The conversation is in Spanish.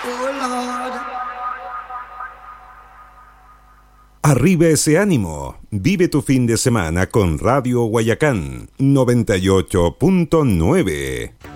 Arriba ese ánimo. Vive tu fin de semana con Radio Guayacán 98.9.